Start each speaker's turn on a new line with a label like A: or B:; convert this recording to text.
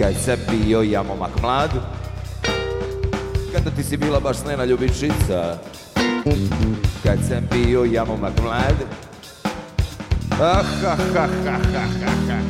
A: Kad sam bio ja momak mlad, kada ti si bila baš snena ljubičica. Kad sam bio ja momak mlad, ah, ha, ha, ha, ha, ha, ha.